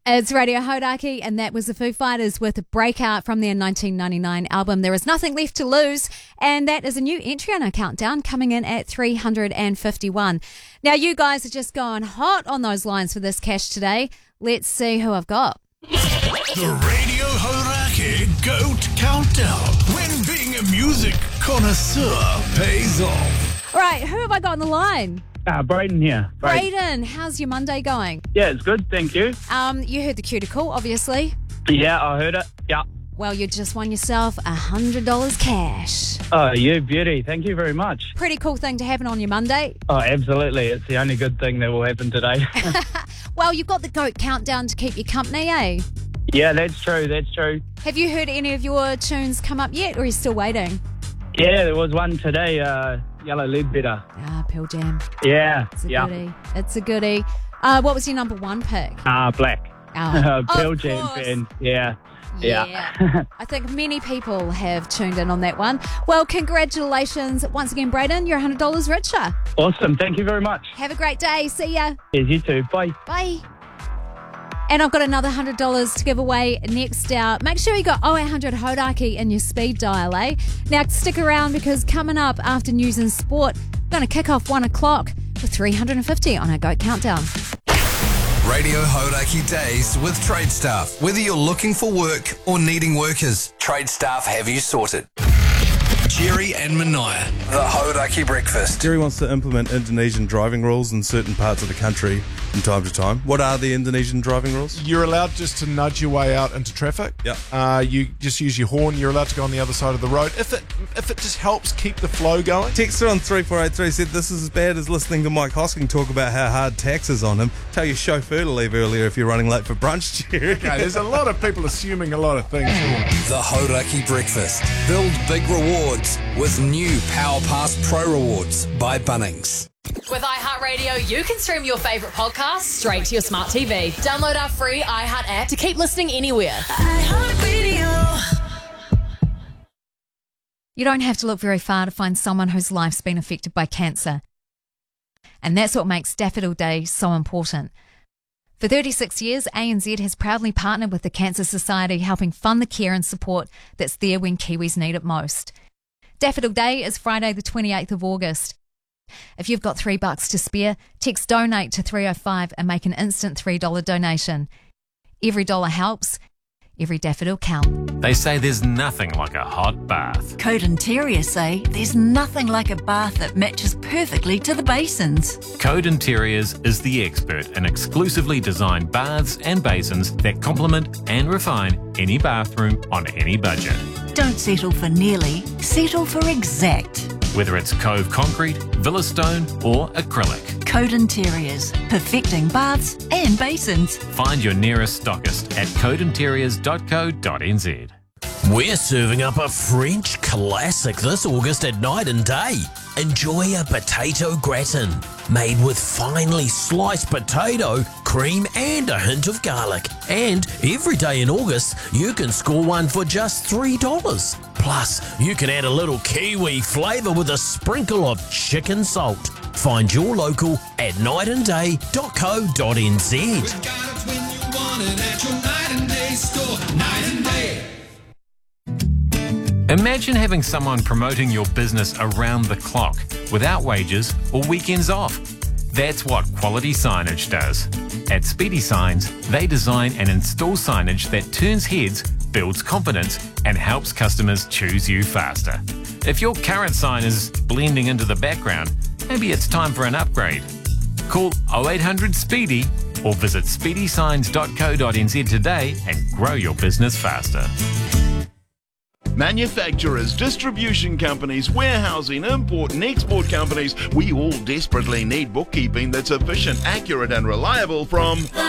It's Radio Hodaki, and that was the Foo Fighters with a Breakout from their 1999 album There Is Nothing Left to Lose, and that is a new entry on our countdown coming in at 351. Now you guys are just going hot on those lines for this cash today. Let's see who I've got. The Radio Hodaki Goat Countdown, when being a music connoisseur pays off. All right, who have I got on the line? Brayden here. Brayden, how's your Monday going? Yeah, it's good, thank you. You heard the cuticle, obviously. Yeah, I heard it. Yeah. Well, you just won yourself $100 cash. Oh, you beauty. Thank you very much. Pretty cool thing to happen on your Monday. Oh, absolutely. It's the only good thing that will happen today. Well, you've got the Goat Countdown to keep you company, eh? Yeah, that's true. That's true. Have you heard any of your tunes come up yet, or are you still waiting? Yeah, there was one today, Yellow Leadbetter. Pearl Jam. Yeah. It's a goodie. It's a goodie. What was your number one pick? Black. Pearl Jam fan. Yeah. I think many people have tuned in on that one. Well, congratulations once again, Brayden. You're $100 richer. Awesome. Thank you very much. Have a great day. See ya. Yes, you too. Bye. Bye. And I've got another $100 to give away next out. Make sure you got 0800 Hodaki in your speed dial, eh? Now stick around, because coming up after news and sport, we're going to kick off 1 o'clock with 350 on our Goat Countdown. Radio Hodaki Days with Trade Staff. Whether you're looking for work or needing workers, Trade Staff have you sorted. Jerry and Mania, the Hodaki Breakfast. Jerry wants to implement Indonesian driving rules in certain parts of the country from time to time. What are the Indonesian driving rules? You're allowed just to nudge your way out into traffic. Yeah. You just use your horn. You're allowed to go on the other side of the road if it just helps keep the flow going. Texter on 3483 said this is as bad as listening to Mike Hosking talk about how hard tax is on him. Tell your chauffeur to leave earlier if you're running late for brunch, Jerry. Okay, there's a lot of people assuming a lot of things here. The Hodaki Breakfast. Build big rewards with new Power Pass Pro Rewards by Bunnings. With iHeartRadio, you can stream your favourite podcasts straight to your smart TV. Download our free iHeart app to keep listening anywhere. You don't have to look very far to find someone whose life's been affected by cancer. And that's what makes Daffodil Day so important. For 36 years, ANZ has proudly partnered with the Cancer Society, helping fund the care and support that's there when Kiwis need it most. Daffodil Day is Friday the 28th of August. If you've got $3 to spare, text DONATE to 305 and make an instant $3 donation. Every dollar helps. Every daffodil count. They say there's nothing like a hot bath. Coat Interior say there's nothing like a bath that matches perfectly to the basins. Code Interiors is the expert in exclusively designed baths and basins that complement and refine any bathroom on any budget. Don't settle for nearly, settle for exact. Whether it's Cove Concrete, Villa Stone or acrylic. Coat Interiors, perfecting baths and basins. Find your nearest stockist at codeinteriors.co.nz. We're serving up a French classic this August at Night and Day. Enjoy a potato gratin made with finely sliced potato, cream and a hint of garlic. And every day in August, you can score one for just $3. Plus, you can add a little Kiwi flavour with a sprinkle of chicken salt. Find your local at nightandday.co.nz. We got it when you want it at your Night and Day store. Night and Day. Imagine having someone promoting your business around the clock without wages or weekends off. That's what Quality Signage does. At Speedy Signs, they design and install signage that turns heads, builds confidence, and helps customers choose you faster. If your current sign is blending into the background, maybe it's time for an upgrade. Call 0800 Speedy or visit speedysigns.co.nz today and grow your business faster. Manufacturers, distribution companies, warehousing, import and export companies, we all desperately need bookkeeping that's efficient, accurate and reliable from